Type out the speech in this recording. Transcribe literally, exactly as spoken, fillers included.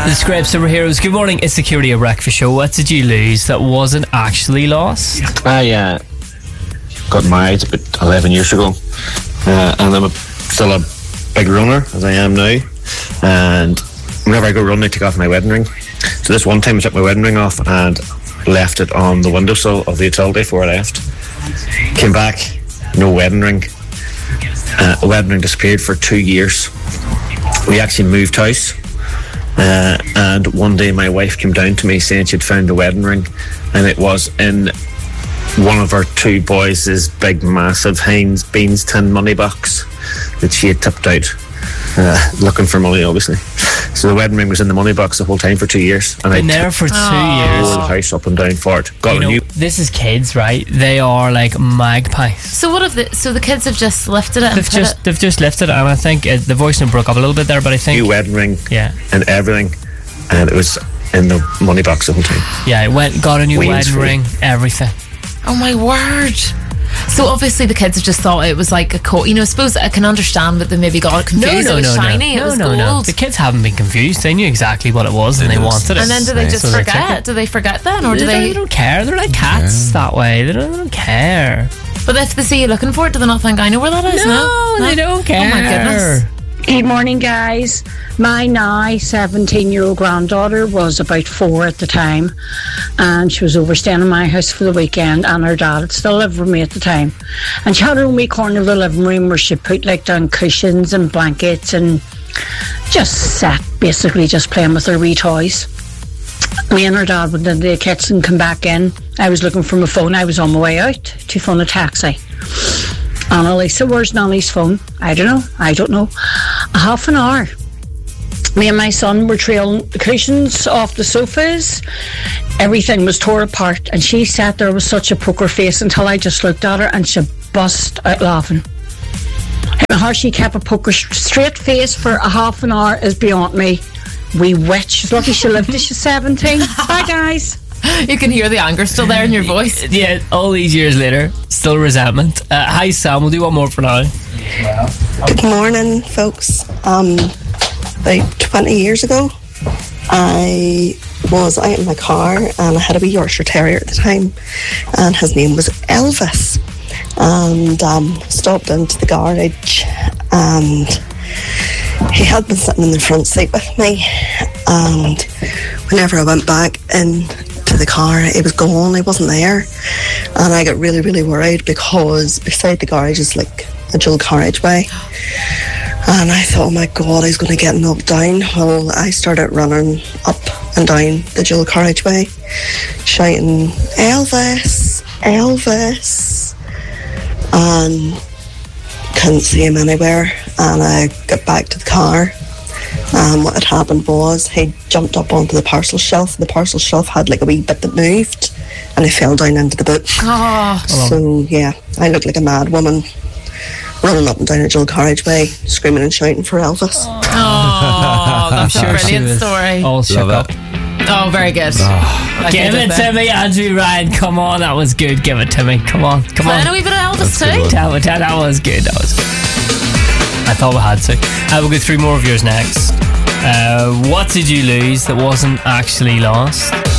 The Scrapes Superheroes. Good morning, it's the Security Breakfast Show. What did you lose that wasn't actually lost? I uh, got married about eleven years ago, uh, and I'm a, still a big runner, as I am now. And whenever I go running, I take off my wedding ring. So this one time I took my wedding ring off and left it on the windowsill of the utility before I left. Came back, no wedding ring. Uh, the wedding ring disappeared for two years. We actually moved house. Uh, and one day my wife came down to me saying she'd found a wedding ring, and it was in one of our two boys' big massive Heinz Beans tin money box that she had tipped out, uh, looking for money obviously. So the wedding ring was in the money box the whole time for two years, and Been I there for two the years. whole house up and down for it. Got You a know, new this is kids, right? They are like magpies. So what if the so the kids have just lifted it and They've put just it? they've just lifted it, and I think it, the voice broke up a little bit there, but I think new wedding ring yeah, and everything, and it was in the money box the whole time. yeah, it went got a new Wheels wedding free. ring, everything. Oh my word! So obviously the kids have just thought it was like a coat. You know, I suppose I can understand that they maybe got confused. No, no, it was no, shiny. no, it was no, gold. no. The kids haven't been confused. They knew exactly what it was, and they wanted it. And then do they just So they took forget? it. Do they forget then, or do they, they? they don't care. They're like cats that way. They don't, they don't care. But if they see you looking for it, do they not think I know where that is? No, they don't care. Oh my goodness. Good morning, guys. My now seventeen-year-old granddaughter was about four at the time, and she was over staying in my house for the weekend, and her dad had still lived with me at the time. And she had her own wee corner of the living room where she put like down cushions and blankets and just sat basically just playing with her wee toys. Me and her dad went into the kitchen and come back in. I was looking for my phone. I was on my way out to phone a taxi. Annalisa, where's Nanny's phone? I don't know. I don't know. A half an hour. Me and my son were trailing the cushions off the sofas. Everything was tore apart, and she sat there with such a poker face until I just looked at her and she bust out laughing. How she kept a poker straight face for a half an hour is beyond me. Wee witch. She's lucky she lived till she's seventeen. Bye, guys. You can hear the anger still there in your voice. Yeah, all these years later, still resentment. Uh, hi, Sam. We'll do one more for now. Good morning, folks. Um, about twenty years ago, I was out in my car and I had a wee Yorkshire Terrier at the time, and his name was Elvis. And um, stopped into the garage, and he had been sitting in the front seat with me. And whenever I went back in to the car, he was gone. He wasn't there, and I got really, really worried because beside the garage is like a dual carriageway. And I thought, oh my God, he's going to get knocked down. Well, I started running up and down the dual carriageway, shouting, Elvis, Elvis, and couldn't see him anywhere. And I got back to the car, and what had happened was he jumped up onto the parcel shelf. The parcel shelf had like a wee bit that moved, and he fell down into the boot. Oh. So yeah, I looked like a mad woman running up and down a dual carriageway, screaming and shouting for Elvis. Oh, that's a brilliant story. All shook up. Oh, very good. I Give get it to me, Andrew Ryan. Come on, that was good. Give it to me. Come on, come I on. know a wee bit of Elvis too. Tell me, tell that was good. That was good. I thought we had to. Uh, we'll go through more of yours next. Uh, what did you lose that wasn't actually lost?